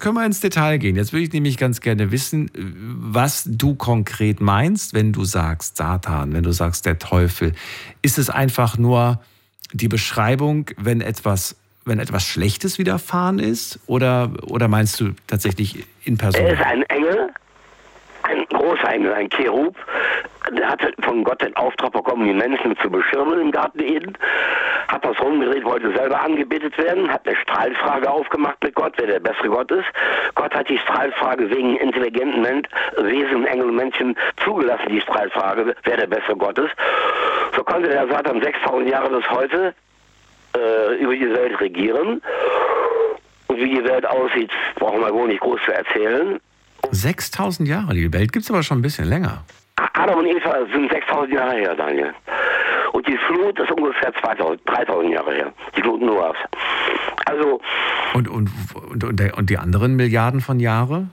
können wir ins Detail gehen. Jetzt würde ich nämlich ganz gerne wissen, was du konkret meinst, wenn du sagst Satan, wenn du sagst der Teufel. Ist es einfach nur die Beschreibung, wenn etwas Schlechtes widerfahren ist? Oder meinst du tatsächlich in Person? Er ist ein Engel, ein großer Engel, ein Cherub. Der hatte von Gott den Auftrag bekommen, die Menschen zu beschirmen im Garten Eden. Hat das rumgedreht, wollte selber angebetet werden, hat eine Streitfrage aufgemacht mit Gott, wer der bessere Gott ist. Gott hat die Streitfrage wegen intelligenten Wesen, Engel und Menschen zugelassen, die Streitfrage, wer der bessere Gott ist. So konnte der Satan 6000 Jahre bis heute über die Welt regieren. Und wie die Welt aussieht, brauchen wir wohl nicht groß zu erzählen. 6000 Jahre, die Welt gibt es aber schon ein bisschen länger. Adam und Eva sind 6000 Jahre her, Daniel. Und die Flut ist ungefähr 3000 Jahre her. Die Flut Noahs. Also. Und die anderen Milliarden von Jahren?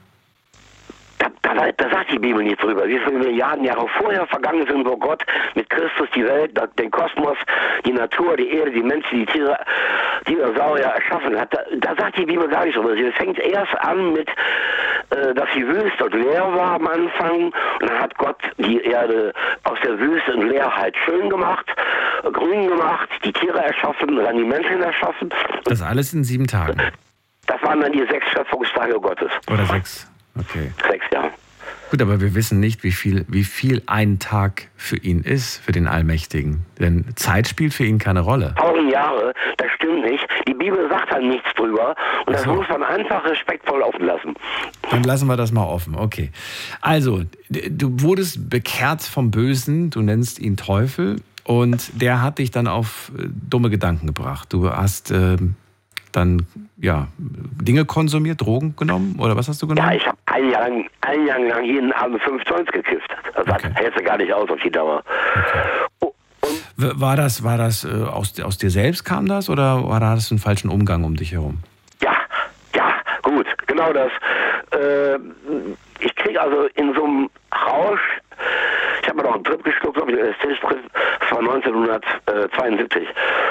Da sagt die Bibel nicht drüber. Wie viele Milliarden Jahre vorher vergangen sind, wo Gott mit Christus die Welt, den Kosmos, die Natur, die Erde, die Menschen, die Tiere, die Dinosaurier erschaffen hat. Da sagt die Bibel gar nicht drüber. Sie fängt erst an mit, dass die Wüste und leer war am Anfang. Und dann hat Gott die Erde aus der Wüste und Leerheit schön gemacht, grün gemacht, die Tiere erschaffen und dann die Menschen erschaffen. Das alles in 7 Tagen? Das waren dann die 6 Schöpfungstage Gottes. Oder 6, okay. 6, ja. Gut, aber wir wissen nicht, wie viel ein Tag für ihn ist, für den Allmächtigen. Denn Zeit spielt für ihn keine Rolle. 1000 Jahre, das stimmt nicht. Die Bibel sagt dann nichts drüber. Und das muss man einfach respektvoll offen lassen. Dann lassen wir das mal offen, okay. Also, du wurdest bekehrt vom Bösen, du nennst ihn Teufel. Und der hat dich dann auf dumme Gedanken gebracht. Du hast dann Dinge konsumiert, Drogen genommen oder was hast du genommen? Ja, ich habe ein Jahr lang jeden Abend 5 Joints gekifft. Das hältst du gar nicht aus auf die Dauer. Okay. War das aus dir selbst kam das oder war das ein falschen Umgang um dich herum? Ja, gut, genau das. Ich kriege also in so einem Rausch, ich habe mir noch einen Trip geschluckt, glaube ich, einen LSD-Trip, das war 1972,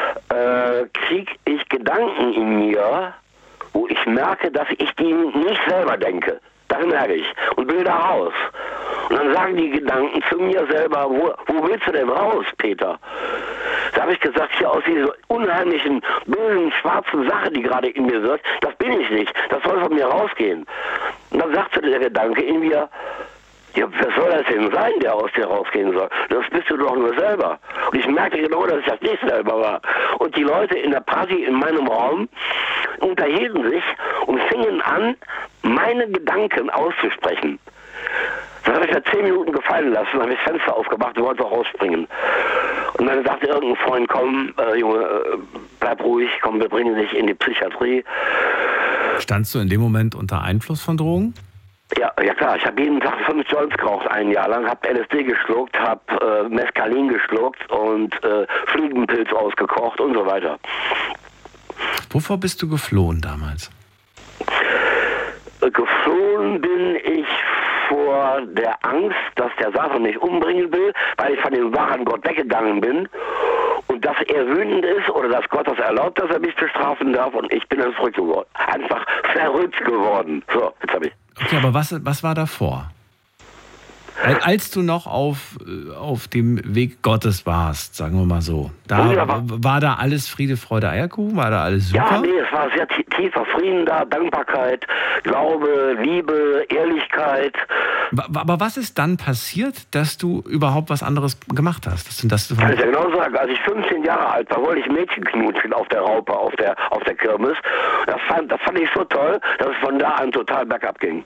kriege ich Gedanken in mir, wo ich merke, dass ich die nicht selber denke. Das merke ich. Und will da raus. Und dann sagen die Gedanken zu mir selber, wo willst du denn raus, Peter? Da habe ich gesagt, hier aus dieser unheimlichen, bösen, schwarzen Sache, die gerade in mir wirkt, das bin ich nicht. Das soll von mir rausgehen. Und dann sagte der Gedanke in mir, ja, wer soll das denn sein, der aus dir rausgehen soll? Das bist du doch nur selber. Und ich merkte genau, dass ich das nicht selber war. Und die Leute in der Party in meinem Raum unterhielten sich und fingen an, meine Gedanken auszusprechen. Das habe ich mir 10 Minuten gefallen lassen, dann habe ich das Fenster aufgemacht und wollte rausspringen. Und dann sagte irgendein Freund, komm, Junge, bleib ruhig, komm, wir bringen dich in die Psychiatrie. Standst du in dem Moment unter Einfluss von Drogen? Ja klar, ich habe jeden Tag 5 Joints geraucht, ein Jahr lang, habe LSD geschluckt, habe Mescalin geschluckt und Fliegenpilz ausgekocht und so weiter. Wovor bist du geflohen damals? Geflohen bin ich vor der Angst, dass der Satan mich umbringen will, weil ich von dem wahren Gott weggegangen bin und dass er wütend ist oder dass Gott das erlaubt, dass er mich bestrafen darf und ich bin dann verrückt geworden. Einfach verrückt geworden. So, jetzt habe ich. Okay, aber was war davor? Als du noch auf dem Weg Gottes warst, sagen wir mal so, war da alles Friede, Freude, Eierkuchen? War da alles super? Ja, nee, es war sehr tiefer Frieden da, Dankbarkeit, Glaube, Liebe, Ehrlichkeit. Aber was ist dann passiert, dass du überhaupt was anderes gemacht hast? Kann ich ja genau sagen. Als ich 15 Jahre alt war, wollte ich Mädchen knutschen auf der Raupe, auf der Kirmes. Das fand ich so toll, dass es von da an total bergab ging.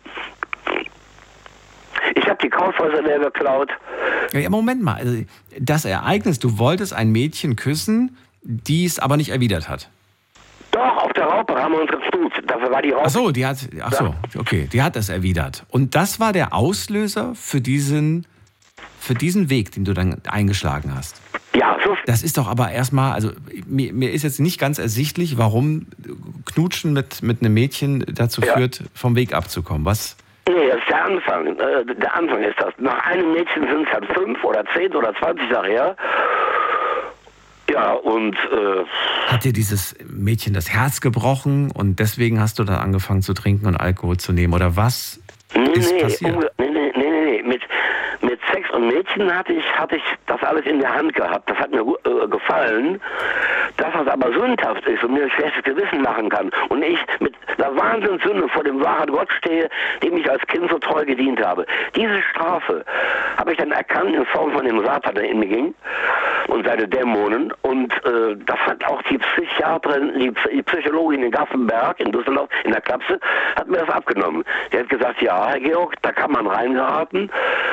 Ich habe die Kaufhäuser leer geklaut. Ja, Moment mal. Also das Ereignis, du wolltest ein Mädchen küssen, die es aber nicht erwidert hat. Doch, auf der Raupe haben wir uns geknutscht. Dafür war die Raupe. Okay, die hat es erwidert. Und das war der Auslöser für diesen Weg, den du dann eingeschlagen hast. Ja, so. Das ist doch aber erstmal, also mir ist jetzt nicht ganz ersichtlich, warum Knutschen mit einem Mädchen dazu führt, vom Weg abzukommen. Was? Nee, das ist der Anfang. Der Anfang ist das. Nach einem Mädchen sind es halt 5 oder 10 oder 20 Jahre her. Ja, und... Hat dir dieses Mädchen das Herz gebrochen und deswegen hast du dann angefangen zu trinken und Alkohol zu nehmen? Oder was ist passiert? Nee. Mit Sex und Mädchen hatte ich das alles in der Hand gehabt. Das hat mir gefallen. Dass das aber sündhaft ist und mir ein schlechtes Gewissen machen kann und ich mit einer Wahnsinnssünde vor dem wahren Gott stehe, dem ich als Kind so treu gedient habe. Diese Strafe habe ich dann erkannt in Form von dem Satan, der in mir ging und seine Dämonen. Und das hat auch die Psychiaterin, die Psychologin in Gaffenberg in Düsseldorf in der Klapse, hat mir das abgenommen. Die hat gesagt, ja, Herr Georg, da kann man reingeraten.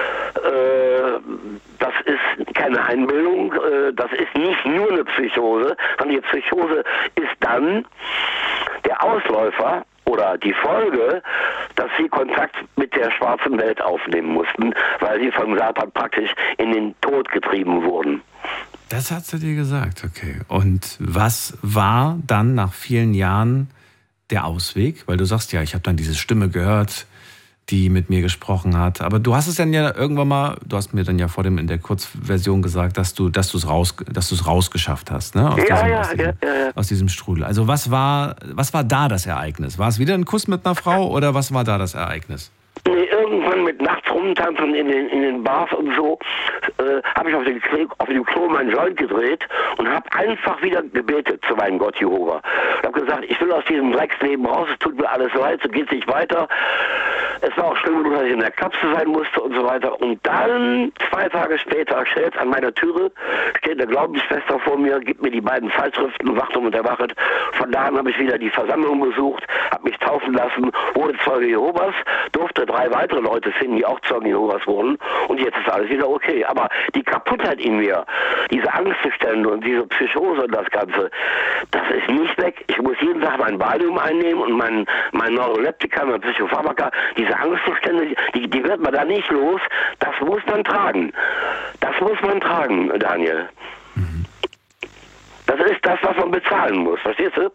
Das ist keine Einbildung, das ist nicht nur eine Psychose, sondern die Psychose ist dann der Ausläufer oder die Folge, dass sie Kontakt mit der schwarzen Welt aufnehmen mussten, weil sie vom Satan praktisch in den Tod getrieben wurden. Das hat sie dir gesagt, okay. Und was war dann nach vielen Jahren der Ausweg? Weil du sagst ja, ich habe dann diese Stimme gehört, die mit mir gesprochen hat. Aber du hast es dann ja irgendwann mal, du hast mir dann ja vor dem in der Kurzversion gesagt, dass du es rausgeschafft hast, ne? Aus diesem Strudel. Also was war da das Ereignis? War es wieder ein Kuss mit einer Frau oder was war da das Ereignis? Nee, irgendwann mit nachts rumtanzen in den Bars und so, habe ich auf dem Klo meinen Joint gedreht und habe einfach wieder gebetet zu meinem Gott Jehova. Ich habe gesagt, ich will aus diesem Drecksleben raus, es tut mir alles leid, so geht's nicht weiter. Es war auch schlimm genug, dass ich in der Klapse sein musste und so weiter. Und dann, 2 Tage später, stellt an meiner Türe, steht eine Glaubensschwester vor mir, gibt mir die beiden Zeitschriften, Wachtum und Erwachet. Von da an habe ich wieder die Versammlung besucht, habe mich taufen lassen, wurde Zeuge Jehovas, durfte 3 weitere Leute finden, die auch Zeugen Jehovas wurden. Und jetzt ist alles wieder okay. Aber die Kaputtheit in mir, diese Angstzustände und diese Psychose und das Ganze, das ist nicht weg. Ich muss jeden Tag mein Valium einnehmen und mein Neuroleptika, mein Psychopharmaka. Diese Angstzustände, die wird man da nicht los. Das muss man tragen. Das muss man tragen, Daniel. Mhm. Das ist das, was man bezahlen muss. Verstehst du?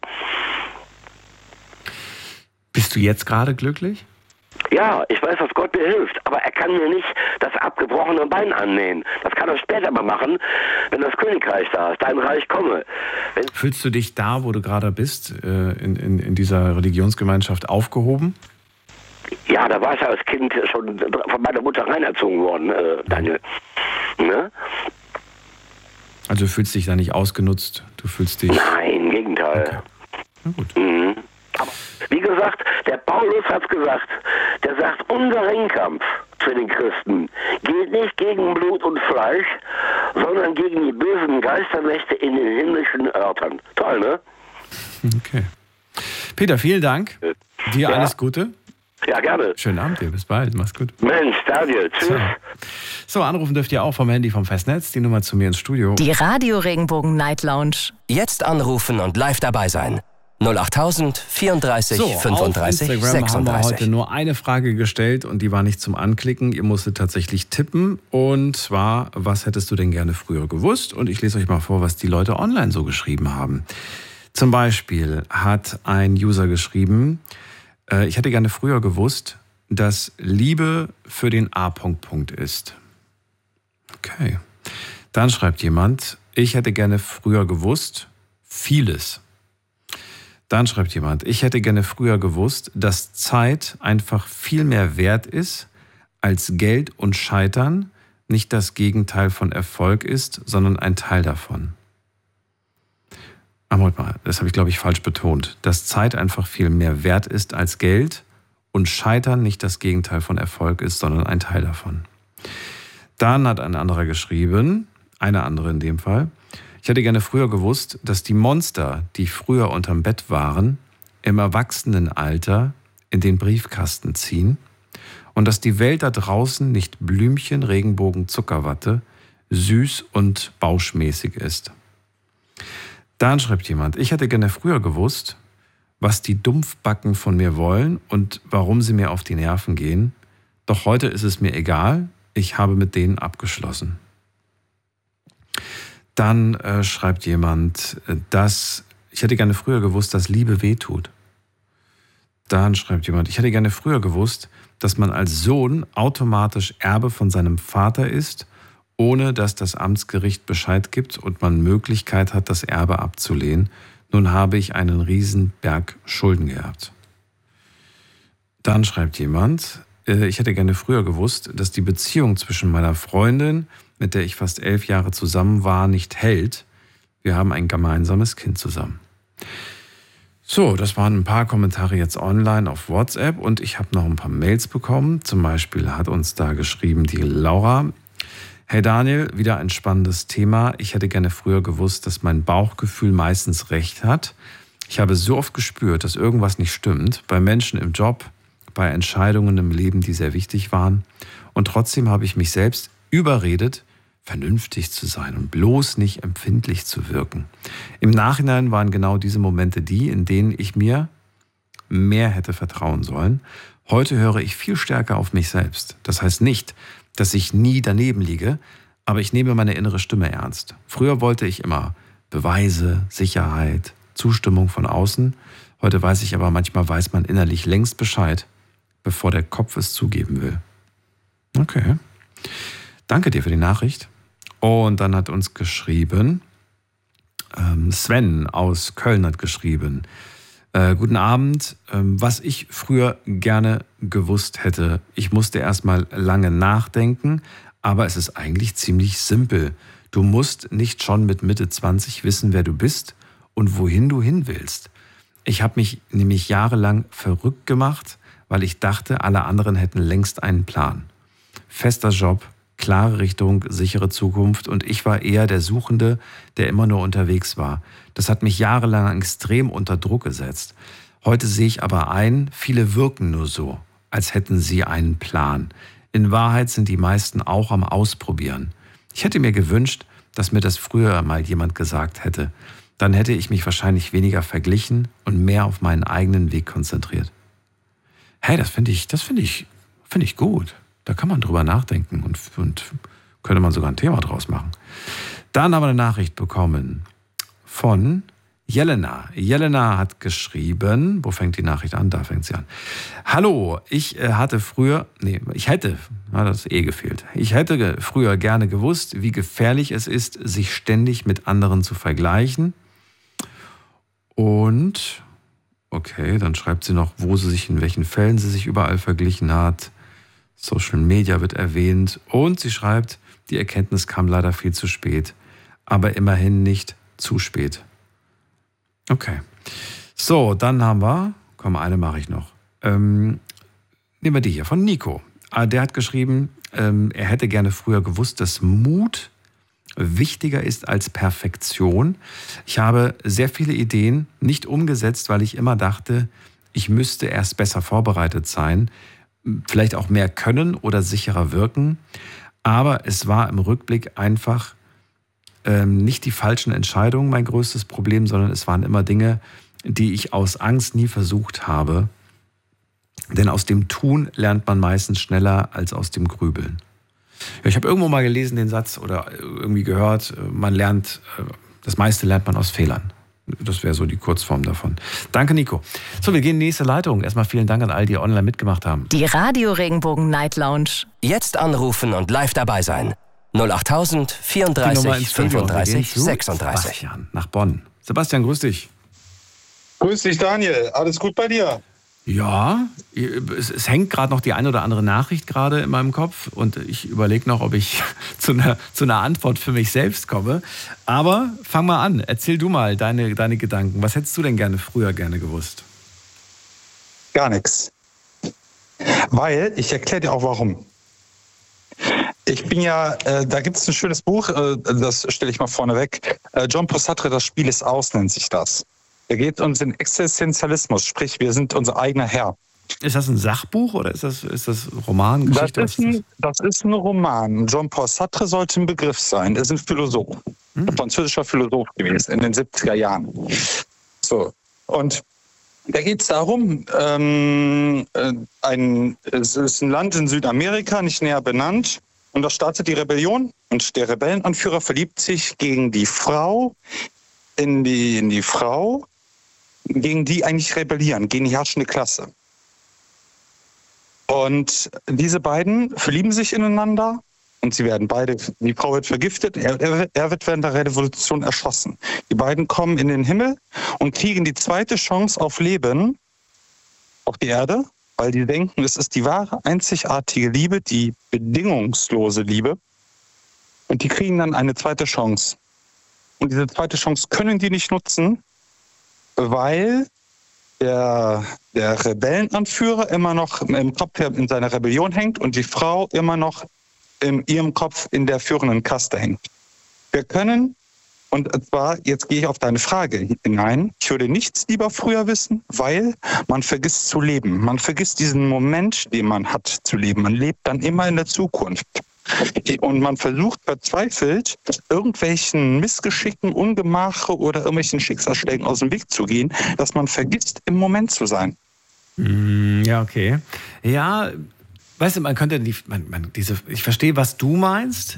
Bist du jetzt gerade glücklich? Ja, ich weiß, dass Gott mir hilft, aber er kann mir nicht das abgebrochene Bein annähen. Das kann er später mal machen, wenn das Königreich da ist, dein Reich komme. Fühlst du dich da, wo du gerade bist, in dieser Religionsgemeinschaft aufgehoben? Ja, da war ich ja als Kind schon von meiner Mutter reinerzogen worden, Daniel. Ne? Also du fühlst dich da nicht ausgenutzt? Du fühlst dich... Nein, im Gegenteil. Okay. Na gut. Mhm. Aber wie gesagt, der Paulus hat gesagt, der sagt, unser Ringkampf für den Christen geht nicht gegen Blut und Fleisch, sondern gegen die bösen Geistermächte in den himmlischen Örtern. Toll, ne? Okay. Peter, vielen Dank. Dir alles Gute. Ja, gerne. Schönen Abend dir, bis bald, mach's gut. Mensch, Daniel, tschüss. So, anrufen dürft ihr auch vom Handy vom Festnetz, die Nummer zu mir ins Studio. Die Radio Regenbogen Night Lounge. Jetzt anrufen und live dabei sein. 08000 34 35 auf Instagram 36. haben wir heute nur eine Frage gestellt und die war nicht zum Anklicken. Ihr musstet tatsächlich tippen und zwar, was hättest du denn gerne früher gewusst? Und ich lese euch mal vor, was die Leute online so geschrieben haben. Zum Beispiel hat ein User geschrieben, ich hätte gerne früher gewusst, dass Liebe für den A-Punkt ist. Okay. Dann schreibt jemand, ich hätte gerne früher gewusst, vieles. Dann schreibt jemand, ich hätte gerne früher gewusst, dass Zeit einfach viel mehr wert ist als Geld und Scheitern, nicht das Gegenteil von Erfolg ist, sondern ein Teil davon. Moment mal, das habe ich, glaube ich, falsch betont. Dass Zeit einfach viel mehr wert ist als Geld und Scheitern nicht das Gegenteil von Erfolg ist, sondern ein Teil davon. Dann hat ein anderer geschrieben, eine andere in dem Fall, ich hätte gerne früher gewusst, dass die Monster, die früher unterm Bett waren, im Erwachsenenalter in den Briefkasten ziehen und dass die Welt da draußen nicht Blümchen, Regenbogen, Zuckerwatte, süß und bauschmäßig ist. Dann schreibt jemand, ich hätte gerne früher gewusst, was die Dumpfbacken von mir wollen und warum sie mir auf die Nerven gehen. Doch heute ist es mir egal, ich habe mit denen abgeschlossen. Dann schreibt jemand, ich hätte gerne früher gewusst, dass Liebe wehtut. Dann schreibt jemand, ich hätte gerne früher gewusst, dass man als Sohn automatisch Erbe von seinem Vater ist ohne dass das Amtsgericht Bescheid gibt und man Möglichkeit hat, das Erbe abzulehnen. Nun habe ich einen Riesenberg Schulden gehabt. Dann schreibt jemand, ich hätte gerne früher gewusst, dass die Beziehung zwischen meiner Freundin, mit der ich fast 11 Jahre zusammen war, nicht hält. Wir haben ein gemeinsames Kind zusammen. So, das waren ein paar Kommentare jetzt online auf WhatsApp und ich habe noch ein paar Mails bekommen. Zum Beispiel hat uns da geschrieben die Laura. Hey Daniel, wieder ein spannendes Thema. Ich hätte gerne früher gewusst, dass mein Bauchgefühl meistens recht hat. Ich habe so oft gespürt, dass irgendwas nicht stimmt, bei Menschen im Job, bei Entscheidungen im Leben, die sehr wichtig waren. Und trotzdem habe ich mich selbst überredet, vernünftig zu sein und bloß nicht empfindlich zu wirken. Im Nachhinein waren genau diese Momente die, in denen ich mir mehr hätte vertrauen sollen. Heute höre ich viel stärker auf mich selbst. Das heißt nicht, dass ich nie daneben liege, aber ich nehme meine innere Stimme ernst. Früher wollte ich immer Beweise, Sicherheit, Zustimmung von außen. Heute weiß ich aber, manchmal weiß man innerlich längst Bescheid, bevor der Kopf es zugeben will. Okay. Danke dir für die Nachricht. Und dann hat uns geschrieben, Sven aus Köln hat geschrieben, guten Abend, was ich früher gerne gewusst hätte. Ich musste erstmal lange nachdenken, aber es ist eigentlich ziemlich simpel. Du musst nicht schon mit Mitte 20 wissen, wer du bist und wohin du hin willst. Ich habe mich nämlich jahrelang verrückt gemacht, weil ich dachte, alle anderen hätten längst einen Plan. Fester Job, klare Richtung, sichere Zukunft und ich war eher der Suchende, der immer nur unterwegs war. Das hat mich jahrelang extrem unter Druck gesetzt. Heute sehe ich aber ein, viele wirken nur so, als hätten sie einen Plan. In Wahrheit sind die meisten auch am Ausprobieren. Ich hätte mir gewünscht, dass mir das früher mal jemand gesagt hätte. Dann hätte ich mich wahrscheinlich weniger verglichen und mehr auf meinen eigenen Weg konzentriert. Hey, das finde ich gut. Da kann man drüber nachdenken und könnte man sogar ein Thema draus machen. Dann haben wir eine Nachricht bekommen von Jelena. Jelena hat geschrieben, wo fängt die Nachricht an? Da fängt sie an. Hallo, ich hätte früher gerne gewusst, wie gefährlich es ist, sich ständig mit anderen zu vergleichen. Und, okay, dann schreibt sie noch, wo sie sich, in welchen Fällen sie sich überall verglichen hat. Social Media wird erwähnt und sie schreibt, die Erkenntnis kam leider viel zu spät, aber immerhin nicht zu spät. Okay. So, dann haben wir, eine mache ich noch. Nehmen wir die hier von Nico. Der hat geschrieben, er hätte gerne früher gewusst, dass Mut wichtiger ist als Perfektion. Ich habe sehr viele Ideen nicht umgesetzt, weil ich immer dachte, ich müsste erst besser vorbereitet sein, vielleicht auch mehr können oder sicherer wirken. Aber es war im Rückblick einfach nicht die falschen Entscheidungen mein größtes Problem, sondern es waren immer Dinge, die ich aus Angst nie versucht habe. Denn aus dem Tun lernt man meistens schneller als aus dem Grübeln. Ja, ich habe irgendwo mal gelesen den Satz oder irgendwie gehört, das meiste lernt man aus Fehlern. Das wäre so die Kurzform davon. Danke, Nico. So, wir gehen in die nächste Leitung. Erstmal vielen Dank an all die online mitgemacht haben. Die Radio Regenbogen Night Lounge. Jetzt anrufen und live dabei sein. 08000 34 35 36. Sebastian nach Bonn. Sebastian, grüß dich. Grüß dich, Daniel. Alles gut bei dir? Ja, es hängt gerade noch die eine oder andere Nachricht gerade in meinem Kopf und ich überlege noch, ob ich zu einer Antwort für mich selbst komme. Aber fang mal an, erzähl du mal deine Gedanken. Was hättest du denn früher gerne gewusst? Gar nichts. Weil, ich erkläre dir auch warum. Ich bin ja, da gibt es ein schönes Buch, das stelle ich mal vorne weg. John Paul Sartre, das Spiel ist aus, nennt sich das. Da geht es um den Existenzialismus, sprich, wir sind unser eigener Herr. Ist das ein Sachbuch oder ist das Roman, Geschichte? Das ist ein Roman. John Paul Sartre sollte ein Begriff sein. Er ist ein Philosoph, ein französischer Philosoph gewesen in den 70er Jahren. So, und da geht es darum, es ist ein Land in Südamerika, nicht näher benannt, und da startet die Rebellion und der Rebellenanführer verliebt sich gegen die Frau, in die Frau, gegen die eigentlich rebellieren, gegen die herrschende Klasse. Und diese beiden verlieben sich ineinander und sie werden beide, die Frau wird vergiftet, er wird während der Revolution erschossen. Die beiden kommen in den Himmel und kriegen die zweite Chance auf Leben auf die Erde, weil die denken, es ist die wahre, einzigartige Liebe, die bedingungslose Liebe. Und die kriegen dann eine zweite Chance. Und diese zweite Chance können die nicht nutzen, weil der Rebellenanführer immer noch im Kopf in seiner Rebellion hängt und die Frau immer noch in ihrem Kopf in der führenden Kaste hängt. Wir können, und zwar, jetzt gehe ich auf deine Frage hinein, ich würde nichts lieber früher wissen, weil man vergisst zu leben. Man vergisst diesen Moment, den man hat zu leben. Man lebt dann immer in der Zukunft. Und man versucht verzweifelt, irgendwelchen Missgeschicken, Ungemache oder irgendwelchen Schicksalsschlägen aus dem Weg zu gehen, dass man vergisst, im Moment zu sein. Ja, okay. Ja, weißt du, man könnte ich verstehe, was du meinst.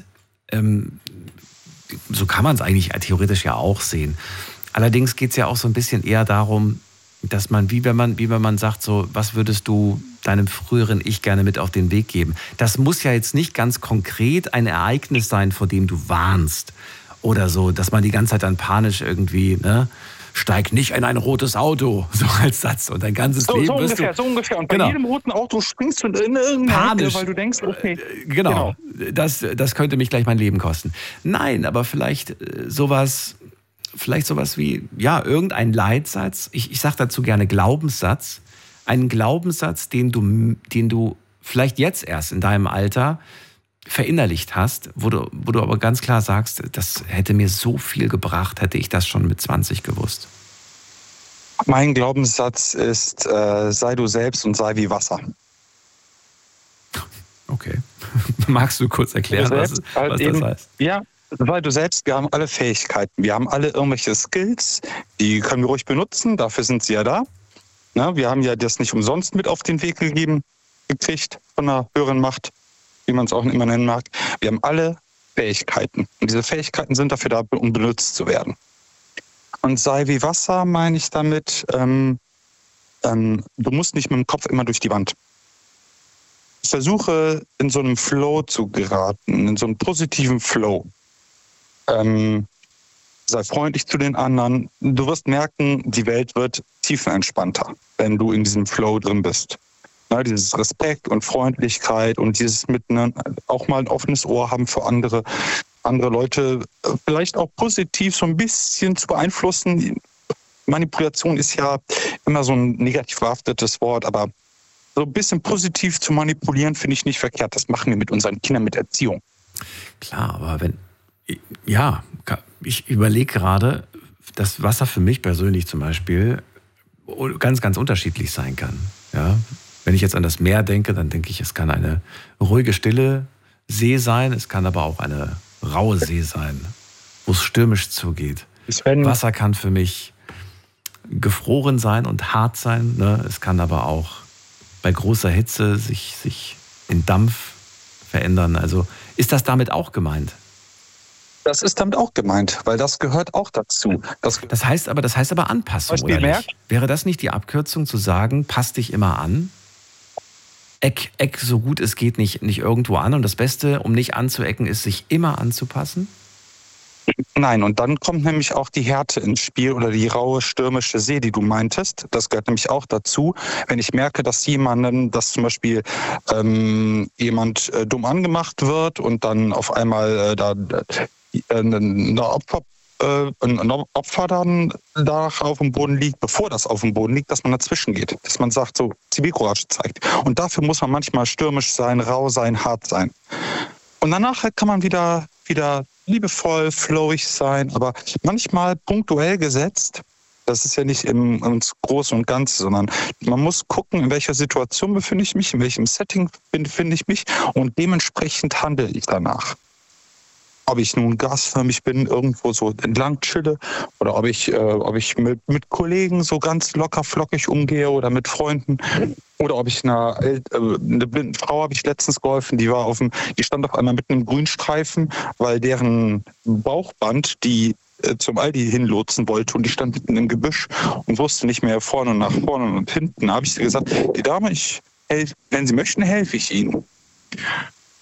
So kann man es eigentlich theoretisch ja auch sehen. Allerdings geht es ja auch so ein bisschen eher darum, dass man, wie wenn man sagt, so, was würdest du deinem früheren Ich gerne mit auf den Weg geben? Das muss ja jetzt nicht ganz konkret ein Ereignis sein, vor dem du warnst. Oder so, dass man die ganze Zeit dann panisch irgendwie, ne, steig nicht in ein rotes Auto, so als Satz. Und dein ganzes Leben wirst so ungefähr. Und bei jedem roten Auto springst du in irgendeine Ecke, weil du denkst, okay. Genau. Das könnte mich gleich mein Leben kosten. Nein, aber vielleicht sowas wie, ja, irgendein Leitsatz. Ich sage dazu gerne Glaubenssatz. Einen Glaubenssatz, den du vielleicht jetzt erst in deinem Alter verinnerlicht hast, wo du aber ganz klar sagst, das hätte mir so viel gebracht, hätte ich das schon mit 20 gewusst. Mein Glaubenssatz ist, sei du selbst und sei wie Wasser. Okay. Magst du kurz erklären, was das heißt? Ja, sei du selbst, wir haben alle Fähigkeiten, wir haben alle irgendwelche Skills, die können wir ruhig benutzen, dafür sind sie ja da. Na, wir haben ja das nicht umsonst mit auf den Weg gekriegt von einer höheren Macht, wie man es auch immer nennen mag. Wir haben alle Fähigkeiten. Und diese Fähigkeiten sind dafür da, um benutzt zu werden. Und sei wie Wasser, meine ich damit, du musst nicht mit dem Kopf immer durch die Wand. Ich versuche, in so einem Flow zu geraten, in so einen positiven Flow. Sei freundlich zu den anderen. Du wirst merken, die Welt wird tiefenentspannter, wenn du in diesem Flow drin bist. Ja, dieses Respekt und Freundlichkeit und dieses auch mal ein offenes Ohr haben für andere Leute, vielleicht auch positiv so ein bisschen zu beeinflussen. Manipulation ist ja immer so ein negativ behaftetes Wort, aber so ein bisschen positiv zu manipulieren, finde ich nicht verkehrt. Das machen wir mit unseren Kindern mit Erziehung. Klar, aber ich überlege gerade, dass Wasser für mich persönlich zum Beispiel ganz, ganz unterschiedlich sein kann. Ja? Wenn ich jetzt an das Meer denke, dann denke ich, es kann eine ruhige, stille See sein, es kann aber auch eine raue See sein, wo es stürmisch zugeht. Wasser kann für mich gefroren sein und hart sein, ne? Es kann aber auch bei großer Hitze sich in Dampf verändern. Also ist das damit auch gemeint? Das ist damit auch gemeint, weil das gehört auch dazu. Das heißt aber Anpassung, oder nicht? Wäre das nicht die Abkürzung zu sagen, pass dich immer an? Eck so gut es geht nicht irgendwo an. Und das Beste, um nicht anzuecken, ist, sich immer anzupassen? Nein, und dann kommt nämlich auch die Härte ins Spiel oder die raue, stürmische See, die du meintest. Das gehört nämlich auch dazu. Wenn ich merke, dass zum Beispiel jemand dumm angemacht wird und dann auf einmal ein Opfer dann da auf dem Boden liegt, bevor das auf dem Boden liegt, dass man dazwischen geht. Dass man sagt, so Zivilcourage zeigt. Und dafür muss man manchmal stürmisch sein, rau sein, hart sein. Und danach kann man wieder liebevoll, flowig sein, aber manchmal punktuell gesetzt. Das ist ja nicht ins Große und Ganze, sondern man muss gucken, in welcher Situation befinde ich mich, in welchem Setting befinde ich mich und dementsprechend handle ich danach. Ob ich nun gasförmig bin, irgendwo so entlang chille oder ob ich mit Kollegen so ganz locker flockig umgehe oder mit Freunden oder ob ich eine blinden Frau habe ich letztens geholfen, die stand auf einmal mitten im Grünstreifen, weil deren Bauchband die zum Aldi hinlotsen wollte und die stand mitten im Gebüsch und wusste nicht mehr vorne und nach vorne und hinten. Da habe ich gesagt, die Dame, wenn Sie möchten, helfe ich Ihnen.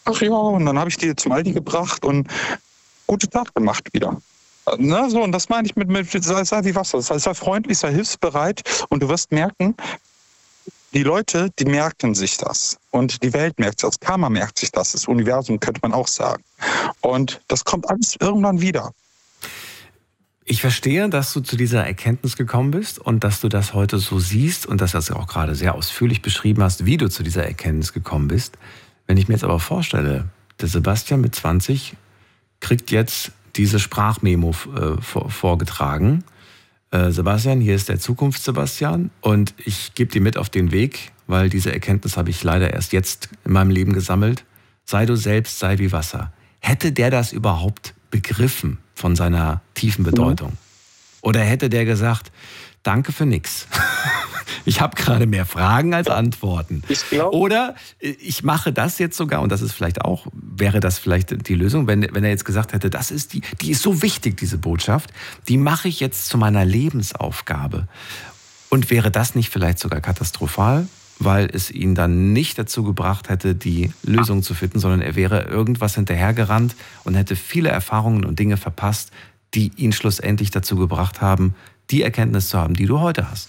ach ja, und dann habe ich die zum Aldi gebracht und gute Tat gemacht wieder. Na, so, und das meine ich mit sei wie Wasser. Sei freundlich, sei hilfsbereit und du wirst merken, die Leute, die merken sich das. Und die Welt merkt sich das. Karma merkt sich das. Das Universum könnte man auch sagen. Und das kommt alles irgendwann wieder. Ich verstehe, dass du zu dieser Erkenntnis gekommen bist und dass du das heute so siehst und dass du das auch gerade sehr ausführlich beschrieben hast, wie du zu dieser Erkenntnis gekommen bist. Wenn ich mir jetzt aber vorstelle, der Sebastian mit 20 kriegt jetzt diese Sprachmemo vorgetragen. Sebastian, hier ist der Zukunfts-Sebastian und ich gebe dir mit auf den Weg, weil diese Erkenntnis habe ich leider erst jetzt in meinem Leben gesammelt. Sei du selbst, sei wie Wasser. Hätte der das überhaupt begriffen von seiner tiefen Bedeutung? Oder hätte der gesagt, danke für nix. Ich habe gerade mehr Fragen als Antworten. Oder ich mache das jetzt sogar, und das ist vielleicht auch, wäre das vielleicht die Lösung, wenn er jetzt gesagt hätte, das ist die ist so wichtig, diese Botschaft, die mache ich jetzt zu meiner Lebensaufgabe. Und wäre das nicht vielleicht sogar katastrophal, weil es ihn dann nicht dazu gebracht hätte, die Lösung zu finden, sondern er wäre irgendwas hinterhergerannt und hätte viele Erfahrungen und Dinge verpasst, die ihn schlussendlich dazu gebracht haben, die Erkenntnis zu haben, die du heute hast.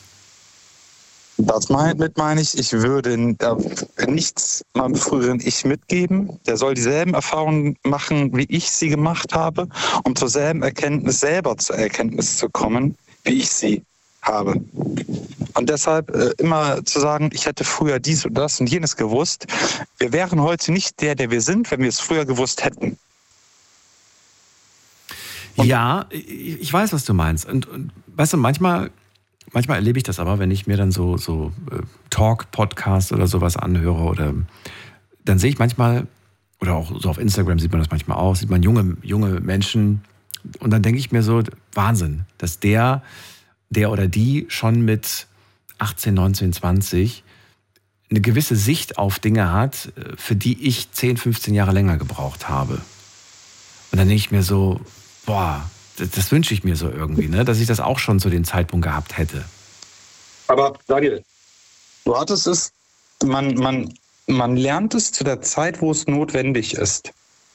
Damit meine ich würde nichts meinem früheren Ich mitgeben. Der soll dieselben Erfahrungen machen, wie ich sie gemacht habe, um zur selben Erkenntnis, selber zur Erkenntnis zu kommen, wie ich sie habe. Und deshalb immer zu sagen, ich hätte früher dies und das und jenes gewusst. Wir wären heute nicht der wir sind, wenn wir es früher gewusst hätten. Ja, ich weiß, was du meinst. Und weißt du, manchmal erlebe ich das aber, wenn ich mir dann so Talk-Podcasts oder sowas anhöre, oder dann sehe ich manchmal, oder auch so auf Instagram sieht man das manchmal auch, sieht man junge Menschen und dann denke ich mir so, Wahnsinn, dass der oder die schon mit 18, 19, 20 eine gewisse Sicht auf Dinge hat, für die ich 10, 15 Jahre länger gebraucht habe. Und dann denke ich mir so, boah, das wünsche ich mir so irgendwie, ne? Dass ich das auch schon zu dem Zeitpunkt gehabt hätte. Aber Daniel, du hattest es, man lernt es zu der Zeit, wo es notwendig ist.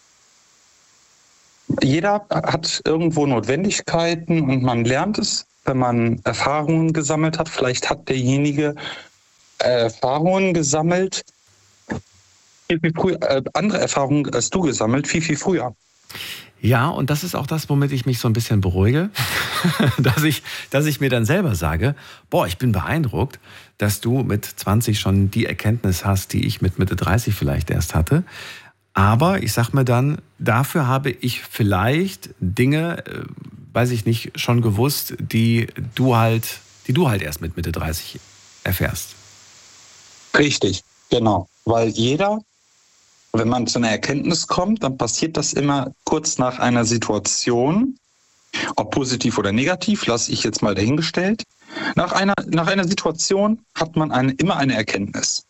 Jeder hat irgendwo Notwendigkeiten und man lernt es, wenn man Erfahrungen gesammelt hat. Vielleicht hat derjenige Erfahrungen gesammelt, viel früher, andere Erfahrungen als du gesammelt, viel früher. Ja, und das ist auch das, womit ich mich so ein bisschen beruhige, dass ich mir dann selber sage, boah, ich bin beeindruckt, dass du mit 20 schon die Erkenntnis hast, die ich mit Mitte 30 vielleicht erst hatte. Aber ich sag mir dann, dafür habe ich vielleicht Dinge, weiß ich nicht, schon gewusst, die du halt erst mit Mitte 30 erfährst. Richtig, genau. Weil jeder, wenn man zu einer Erkenntnis kommt, dann passiert das immer kurz nach einer Situation, ob positiv oder negativ, lasse ich jetzt mal dahingestellt. Nach einer Situation hat man immer eine Erkenntnis.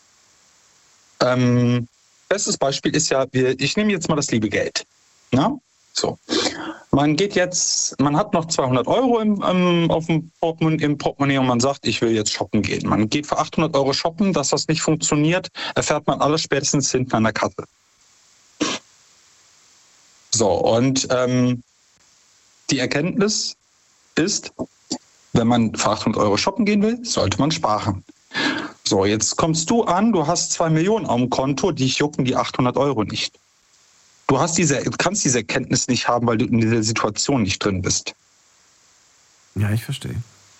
Bestes Beispiel ist ja, ich nehme jetzt mal das liebe Geld. Na? So. Man hat noch 200 Euro im Portemonnaie und man sagt, ich will jetzt shoppen gehen. Man geht für 800 Euro shoppen, dass das nicht funktioniert, erfährt man alles spätestens hinten an der Kasse. So, und die Erkenntnis ist, wenn man für 800 Euro shoppen gehen will, sollte man sparen. So, jetzt kommst du an, du hast 2 Millionen auf dem Konto, dich jucken die 800 Euro nicht. Du kannst diese Erkenntnis nicht haben, weil du in dieser Situation nicht drin bist. Ja, ich verstehe.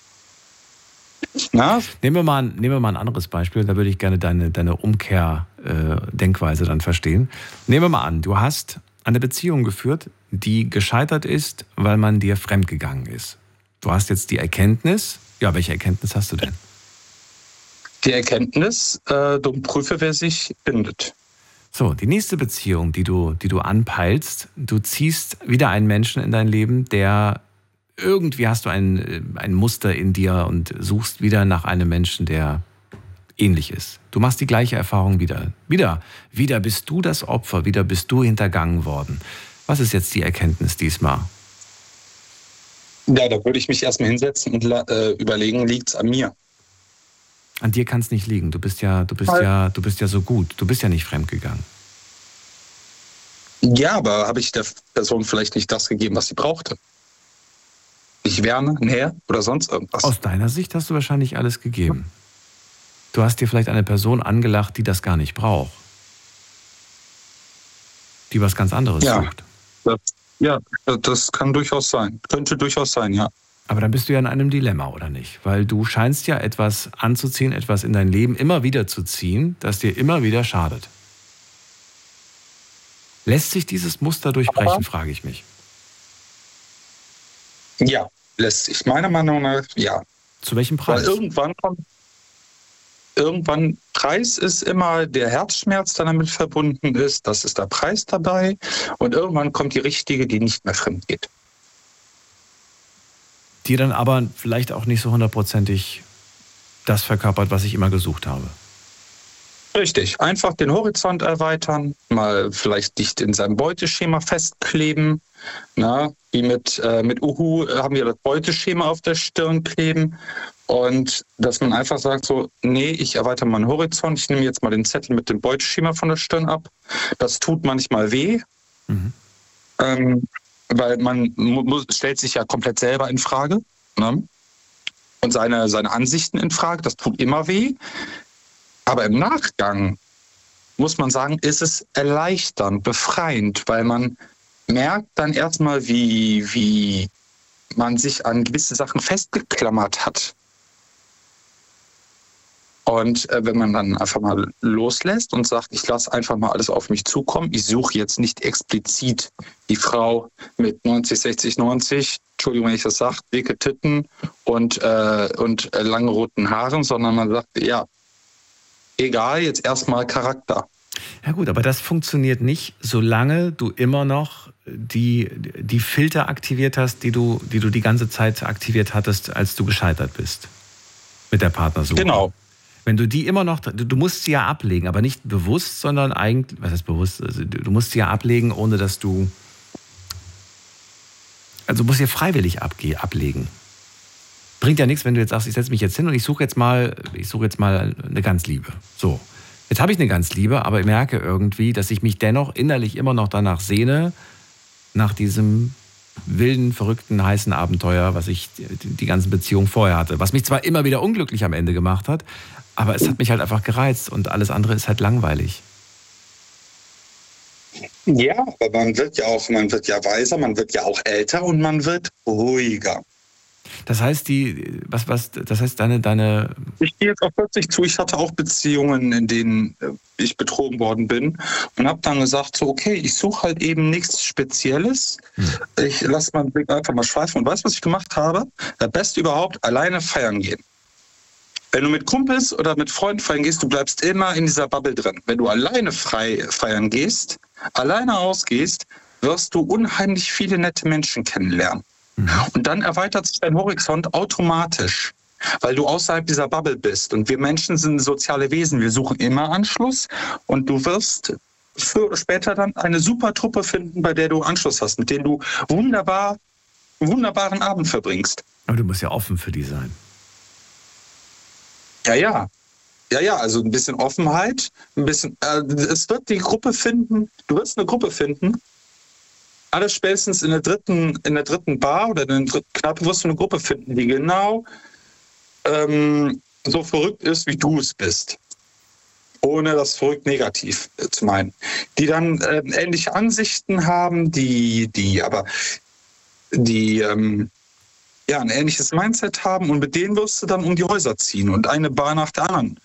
Na? Nehmen wir mal ein anderes Beispiel, da würde ich gerne deine Umkehrdenkweise dann verstehen. Nehmen wir mal an, du hast eine Beziehung geführt, die gescheitert ist, weil man dir fremdgegangen ist. Du hast jetzt die Erkenntnis, ja, welche Erkenntnis hast du denn? Die Erkenntnis, du prüfe, wer sich bindet. So, die nächste Beziehung, die du anpeilst, du ziehst wieder einen Menschen in dein Leben, der irgendwie hast du ein Muster in dir und suchst wieder nach einem Menschen, der ähnlich ist. Du machst die gleiche Erfahrung wieder. Wieder bist du das Opfer, wieder bist du hintergangen worden. Was ist jetzt die Erkenntnis diesmal? Ja, da würde ich mich erstmal hinsetzen und überlegen, liegt es an mir? An dir kann es nicht liegen. Du bist ja so gut. Du bist ja nicht fremdgegangen. Ja, aber habe ich der Person vielleicht nicht das gegeben, was sie brauchte? Nicht Wärme, Nähe oder sonst irgendwas? Aus deiner Sicht hast du wahrscheinlich alles gegeben. Du hast dir vielleicht eine Person angelacht, die das gar nicht braucht. Die was ganz anderes sucht. Das kann durchaus sein. Könnte durchaus sein, ja. Aber dann bist du ja in einem Dilemma, oder nicht? Weil du scheinst ja etwas anzuziehen, etwas in dein Leben immer wieder zu ziehen, das dir immer wieder schadet. Lässt sich dieses Muster durchbrechen, frage ich mich. Ja, lässt sich. Meiner Meinung nach, ja. Zu welchem Preis? Weil irgendwann Preis ist immer der Herzschmerz, der damit verbunden ist. Das ist der Preis dabei. Und irgendwann kommt die richtige, die nicht mehr fremd geht. Die dann aber vielleicht auch nicht so hundertprozentig das verkörpert, was ich immer gesucht habe. Richtig, einfach den Horizont erweitern, mal vielleicht nicht in seinem Beuteschema festkleben. Na, wie mit Uhu haben wir das Beuteschema auf der Stirn kleben. Und dass man einfach sagt so, nee, ich erweitere meinen Horizont, ich nehme jetzt mal den Zettel mit dem Beuteschema von der Stirn ab. Das tut manchmal weh, weil man stellt sich ja komplett selber in Frage, ne? Und seine Ansichten in Frage, das tut immer weh. Aber im Nachgang, muss man sagen, ist es erleichternd, befreiend, weil man merkt dann erstmal, wie man sich an gewisse Sachen festgeklammert hat. Und wenn man dann einfach mal loslässt und sagt, ich lasse einfach mal alles auf mich zukommen, ich suche jetzt nicht explizit die Frau mit 90, 60, 90, Entschuldigung, wenn ich das sage, dicke Titten und lange roten Haaren, sondern man sagt, ja, egal, jetzt erstmal Charakter. Ja gut, aber das funktioniert nicht, solange du immer noch die Filter aktiviert hast, die du die ganze Zeit aktiviert hattest, als du gescheitert bist mit der Partnersuche. Genau. Wenn du die immer noch, du musst sie ja ablegen, aber nicht bewusst, sondern eigentlich, was heißt bewusst, also du musst sie ja ablegen, ohne dass du, also du musst sie freiwillig ablegen. Bringt ja nichts, wenn du jetzt sagst, ich setze mich jetzt hin und ich suche jetzt mal eine Ganzliebe. So, jetzt habe ich eine Ganzliebe, aber ich merke irgendwie, dass ich mich dennoch innerlich immer noch danach sehne, nach diesem wilden, verrückten, heißen Abenteuer, was ich die ganzen Beziehungen vorher hatte. Was mich zwar immer wieder unglücklich am Ende gemacht hat, aber es hat mich halt einfach gereizt und alles andere ist halt langweilig. Ja, aber man wird ja weiser, man wird ja auch älter und man wird ruhiger. Das heißt, deine. Ich gehe jetzt auch plötzlich zu, ich hatte auch Beziehungen, in denen ich betrogen worden bin und habe dann gesagt, so okay, ich suche halt eben nichts Spezielles. Ich lasse meinen Blick einfach mal schweifen und weißt du, was ich gemacht habe? Das Beste überhaupt, alleine feiern gehen. Wenn du mit Kumpels oder mit Freunden feiern gehst, du bleibst immer in dieser Bubble drin. Wenn du alleine frei feiern gehst, alleine ausgehst, wirst du unheimlich viele nette Menschen kennenlernen. Und dann erweitert sich dein Horizont automatisch, weil du außerhalb dieser Bubble bist. Und wir Menschen sind soziale Wesen, wir suchen immer Anschluss und du wirst früher oder später dann eine super Truppe finden, bei der du Anschluss hast, mit denen du wunderbaren Abend verbringst. Aber du musst ja offen für die sein. Ja, also ein bisschen Offenheit, es wird die Gruppe finden, du wirst eine Gruppe finden. Alles spätestens in der dritten Bar oder in der dritten Kneipe wirst du eine Gruppe finden, die genau so verrückt ist, wie du es bist. Ohne das verrückt negativ zu meinen. Die dann ähnliche Ansichten haben, die ein ähnliches Mindset haben und mit denen wirst du dann um die Häuser ziehen und eine Bar nach der anderen.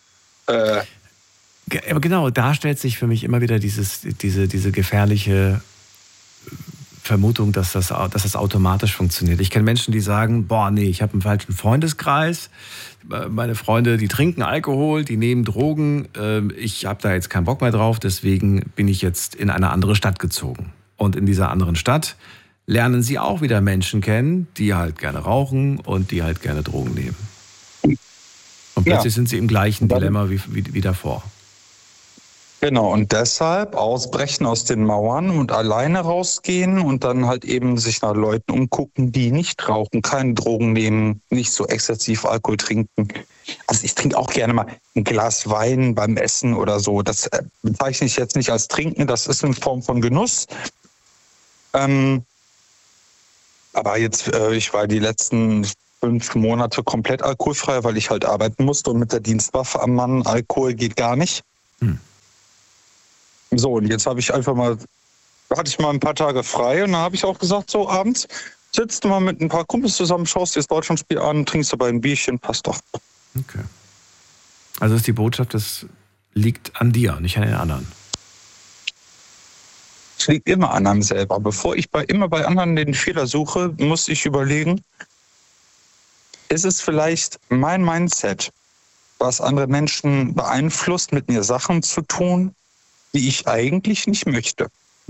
Aber genau, da stellt sich für mich immer wieder diese gefährliche Vermutung, dass das automatisch funktioniert. Ich kenne Menschen, die sagen, ich habe einen falschen Freundeskreis, meine Freunde, die trinken Alkohol, die nehmen Drogen, ich habe da jetzt keinen Bock mehr drauf, deswegen bin ich jetzt in eine andere Stadt gezogen. Und in dieser anderen Stadt lernen sie auch wieder Menschen kennen, die halt gerne rauchen und die halt gerne Drogen nehmen. Und plötzlich sind sie im gleichen Dilemma wie davor. Genau, und deshalb ausbrechen aus den Mauern und alleine rausgehen und dann halt eben sich nach Leuten umgucken, die nicht rauchen, keine Drogen nehmen, nicht so exzessiv Alkohol trinken. Also ich trinke auch gerne mal ein Glas Wein beim Essen oder so. Das bezeichne ich jetzt nicht als Trinken, das ist in Form von Genuss. Aber jetzt, ich war die letzten 5 Monate komplett alkoholfrei, weil ich halt arbeiten musste und mit der Dienstwaffe am Mann, Alkohol geht gar nicht. So, und jetzt hatte ich mal ein paar Tage frei und dann habe ich auch gesagt, so abends sitzt du mal mit ein paar Kumpels zusammen, schaust dir das Deutschlandspiel an, trinkst dabei ein Bierchen, passt doch. Okay. Also ist die Botschaft, das liegt an dir, nicht an den anderen. Es liegt immer an einem selber. Bevor ich immer bei anderen den Fehler suche, muss ich überlegen, ist es vielleicht mein Mindset, was andere Menschen beeinflusst, mit mir Sachen zu tun, die ich eigentlich nicht möchte.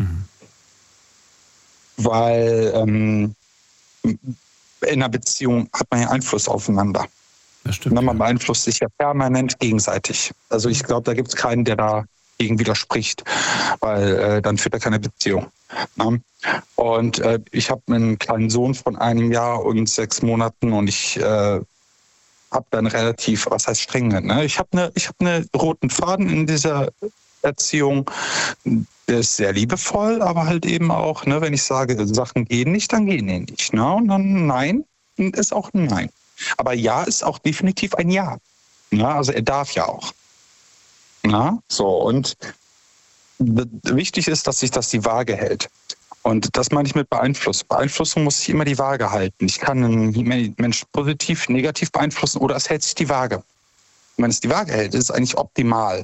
Weil in einer Beziehung hat man ja Einfluss aufeinander. Das stimmt. Man beeinflusst sich ja permanent gegenseitig. Also ich glaube, da gibt es keinen, der da gegen widerspricht, weil dann führt er keine Beziehung. Ne? Und ich habe einen kleinen Sohn von 1 Jahr und 6 Monaten und ich habe dann relativ, was heißt strenge, ne? Ich habe eine roten Faden in dieser Erziehung. Der ist sehr liebevoll, aber halt eben auch, ne, wenn ich sage, Sachen gehen nicht, dann gehen die nicht. Ne? Und dann Nein ist auch ein Nein. Aber Ja ist auch definitiv ein Ja. Ne? Also er darf ja auch. Na, so, und wichtig ist, dass sich das die Waage hält. Und das meine ich mit Beeinflussung. Beeinflussung muss sich immer die Waage halten. Ich kann einen Mensch positiv, negativ beeinflussen oder es hält sich die Waage. Und wenn es die Waage hält, ist es eigentlich optimal.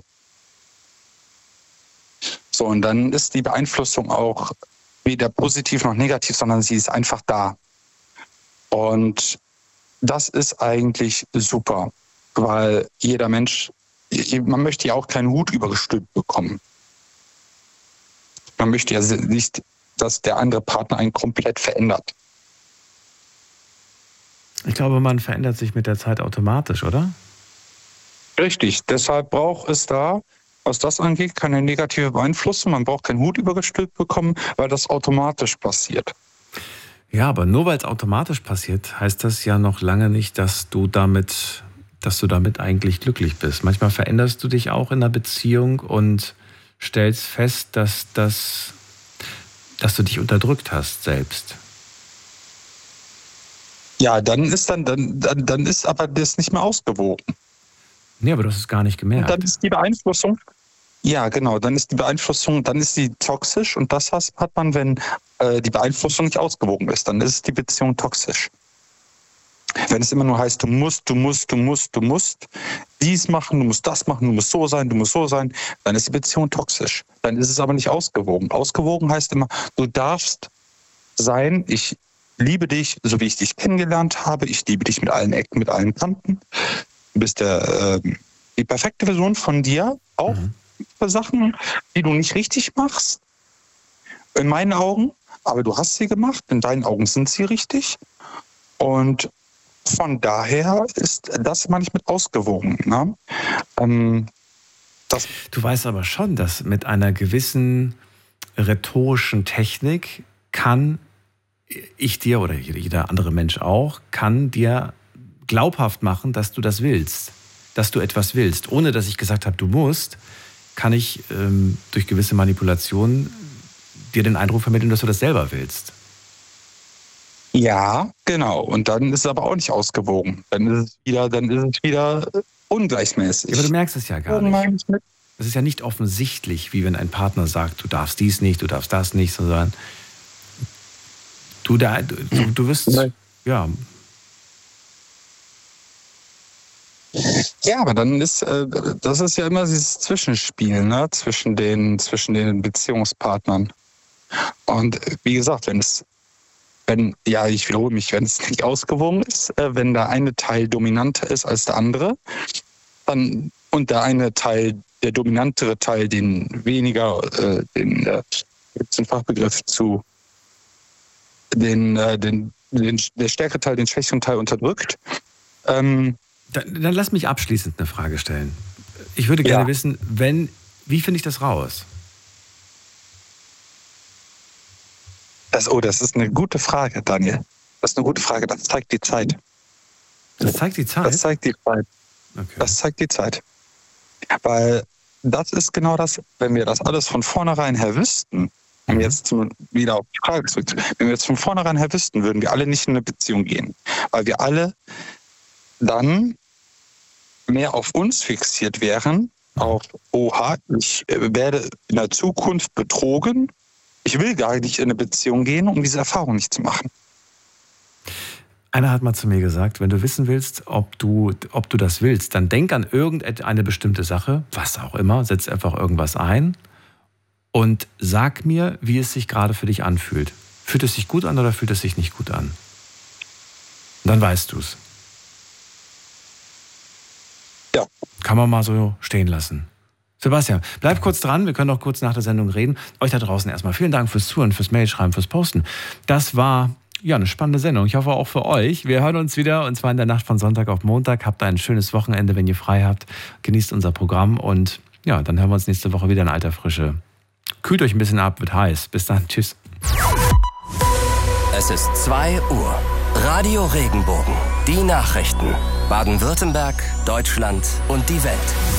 So, und dann ist die Beeinflussung auch weder positiv noch negativ, sondern sie ist einfach da. Und das ist eigentlich super, weil jeder Mensch, man möchte ja auch keinen Hut übergestülpt bekommen. Man möchte ja nicht, dass der andere Partner einen komplett verändert. Ich glaube, man verändert sich mit der Zeit automatisch, oder? Richtig, deshalb braucht es da, was das angeht, keine negative Beeinflussung. Man braucht keinen Hut übergestülpt bekommen, weil das automatisch passiert. Ja, aber nur weil es automatisch passiert, heißt das ja noch lange nicht, dass du damit eigentlich glücklich bist. Manchmal veränderst du dich auch in einer Beziehung und stellst fest, dass du dich unterdrückt hast selbst. Ja, dann ist aber das nicht mehr ausgewogen. Nee, aber du hast es gar nicht gemerkt. Und dann ist die Beeinflussung, ja genau, dann ist sie toxisch und das hat man, wenn die Beeinflussung nicht ausgewogen ist, dann ist die Beziehung toxisch. Wenn es immer nur heißt, du musst dies machen, du musst das machen, du musst so sein, dann ist die Beziehung toxisch. Dann ist es aber nicht ausgewogen. Ausgewogen heißt immer, du darfst sein, ich liebe dich, so wie ich dich kennengelernt habe, ich liebe dich mit allen Ecken, mit allen Kanten. Du bist die perfekte Version von dir, auch für Sachen, die du nicht richtig machst, in meinen Augen, aber du hast sie gemacht, in deinen Augen sind sie richtig und von daher ist das manchmal ausgewogen. Ne? Du weißt aber schon, dass mit einer gewissen rhetorischen Technik kann ich dir oder jeder andere Mensch auch, kann dir glaubhaft machen, dass du das willst, dass du etwas willst. Ohne dass ich gesagt habe, du musst, kann ich durch gewisse Manipulationen dir den Eindruck vermitteln, dass du das selber willst. Ja, genau. Und dann ist es aber auch nicht ausgewogen. Dann ist es wieder ungleichmäßig. Aber du merkst es ja gar nicht. Es ist ja nicht offensichtlich, wie wenn ein Partner sagt, du darfst dies nicht, du darfst das nicht, sondern du wirst, ja. Ja, aber dann das ist ja immer dieses Zwischenspiel, ne, zwischen den Beziehungspartnern. Und wie gesagt, ich wiederhole mich, wenn es nicht ausgewogen ist, wenn der eine Teil dominanter ist als der andere, dann und der eine Teil, der dominantere Teil, den weniger, gibt es den Fachbegriff zu, der stärkere Teil den schwächeren Teil unterdrückt. Dann lass mich abschließend eine Frage stellen. Ich würde gerne wissen, wie finde ich das raus? Das ist eine gute Frage, Daniel. Das ist eine gute Frage. Das zeigt die Zeit. Das zeigt die Zeit? Das zeigt die Zeit. Okay. Das zeigt die Zeit. Weil das ist genau das, wenn wir das alles von vornherein her wüssten, Um jetzt wieder auf die Frage zurückzukommen. Wenn wir jetzt von vornherein her wüssten, würden wir alle nicht in eine Beziehung gehen. Weil wir alle dann mehr auf uns fixiert wären, auf, oha, ich werde in der Zukunft betrogen. Ich will gar nicht in eine Beziehung gehen, um diese Erfahrung nicht zu machen. Einer hat mal zu mir gesagt, wenn du wissen willst, ob du das willst, dann denk an irgendeine bestimmte Sache, was auch immer, setz einfach irgendwas ein und sag mir, wie es sich gerade für dich anfühlt. Fühlt es sich gut an oder fühlt es sich nicht gut an? Und dann weißt du es. Ja. Kann man mal so stehen lassen. Sebastian, bleib kurz dran, wir können noch kurz nach der Sendung reden. Euch da draußen erstmal vielen Dank fürs Zuhören, fürs Mailschreiben, fürs Posten. Das war eine spannende Sendung. Ich hoffe auch für euch. Wir hören uns wieder, und zwar in der Nacht von Sonntag auf Montag. Habt ein schönes Wochenende, wenn ihr frei habt. Genießt unser Programm und dann hören wir uns nächste Woche wieder in alter Frische. Kühlt euch ein bisschen ab, wird heiß. Bis dann, tschüss. Es ist 2 Uhr. Radio Regenbogen. Die Nachrichten. Baden-Württemberg, Deutschland und die Welt.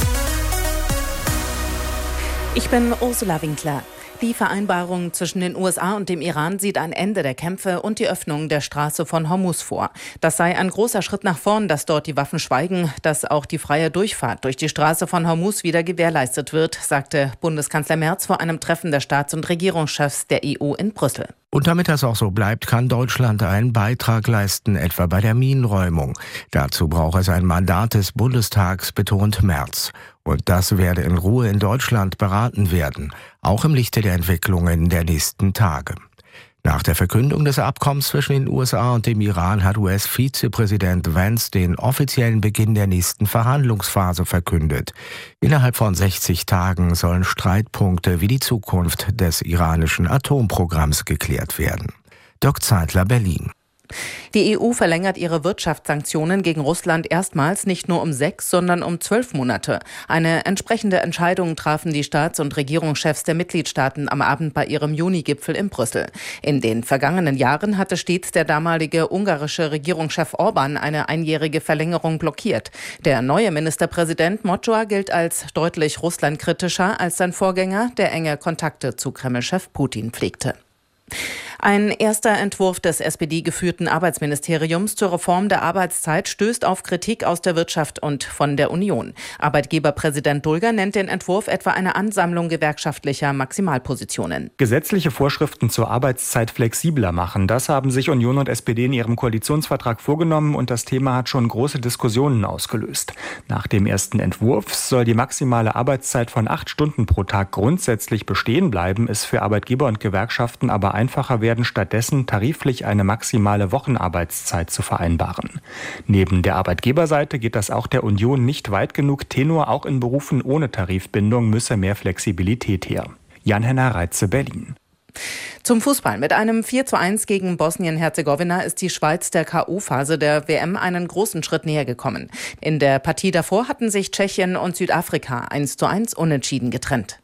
Ich bin Ursula Winkler. Die Vereinbarung zwischen den USA und dem Iran sieht ein Ende der Kämpfe und die Öffnung der Straße von Hormuz vor. Das sei ein großer Schritt nach vorn, dass dort die Waffen schweigen, dass auch die freie Durchfahrt durch die Straße von Hormuz wieder gewährleistet wird, sagte Bundeskanzler Merz vor einem Treffen der Staats- und Regierungschefs der EU in Brüssel. Und damit das auch so bleibt, kann Deutschland einen Beitrag leisten, etwa bei der Minenräumung. Dazu braucht es ein Mandat des Bundestags, betont Merz. Und das werde in Ruhe in Deutschland beraten werden, auch im Lichte der Entwicklungen der nächsten Tage. Nach der Verkündung des Abkommens zwischen den USA und dem Iran hat US-Vizepräsident Vance den offiziellen Beginn der nächsten Verhandlungsphase verkündet. Innerhalb von 60 Tagen sollen Streitpunkte wie die Zukunft des iranischen Atomprogramms geklärt werden. Dirk Zeitler, Berlin. Die EU verlängert ihre Wirtschaftssanktionen gegen Russland erstmals nicht nur um 6, sondern um 12 Monate. Eine entsprechende Entscheidung trafen die Staats- und Regierungschefs der Mitgliedstaaten am Abend bei ihrem Juni-Gipfel in Brüssel. In den vergangenen Jahren hatte stets der damalige ungarische Regierungschef Orban eine einjährige Verlängerung blockiert. Der neue Ministerpräsident Mocsoa gilt als deutlich russlandkritischer als sein Vorgänger, der enge Kontakte zu Kreml-Chef Putin pflegte. Ein erster Entwurf des SPD-geführten Arbeitsministeriums zur Reform der Arbeitszeit stößt auf Kritik aus der Wirtschaft und von der Union. Arbeitgeberpräsident Dulger nennt den Entwurf etwa eine Ansammlung gewerkschaftlicher Maximalpositionen. Gesetzliche Vorschriften zur Arbeitszeit flexibler machen, das haben sich Union und SPD in ihrem Koalitionsvertrag vorgenommen und das Thema hat schon große Diskussionen ausgelöst. Nach dem ersten Entwurf soll die maximale Arbeitszeit von 8 Stunden pro Tag grundsätzlich bestehen bleiben, es für Arbeitgeber und Gewerkschaften aber einfacher werden, stattdessen tariflich eine maximale Wochenarbeitszeit zu vereinbaren. Neben der Arbeitgeberseite geht das auch der Union nicht weit genug. Tenor, auch in Berufen ohne Tarifbindung müsse mehr Flexibilität her. Jan-Henner Reitze, Berlin. Zum Fußball. Mit einem 4:1 gegen Bosnien-Herzegowina ist die Schweiz der K.O.-Phase der WM einen großen Schritt näher gekommen. In der Partie davor hatten sich Tschechien und Südafrika 1:1 unentschieden getrennt.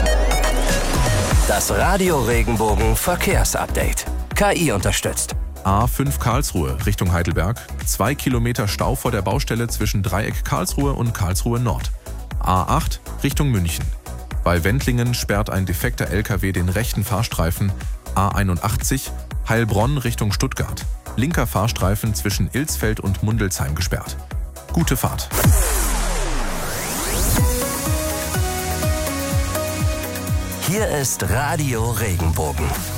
Das Radio Regenbogen Verkehrsupdate. KI unterstützt. A5 Karlsruhe Richtung Heidelberg. 2 Kilometer Stau vor der Baustelle zwischen Dreieck Karlsruhe und Karlsruhe Nord. A8 Richtung München. Bei Wendlingen sperrt ein defekter LKW den rechten Fahrstreifen. A81 Heilbronn Richtung Stuttgart. Linker Fahrstreifen zwischen Ilsfeld und Mundelsheim gesperrt. Gute Fahrt. Hier ist Radio Regenbogen.